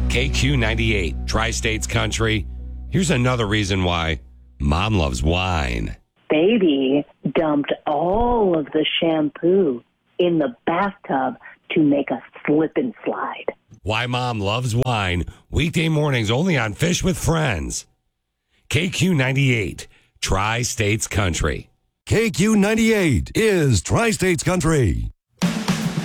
KQ98, Tri-States Country. Here's another reason why Mom loves wine. Baby dumped all of the shampoo in the bathtub to make a slip and slide. Why Mom loves wine. Weekday mornings only on Fish with Friends. KQ98, Tri-States Country. KQ98 is Tri-States Country.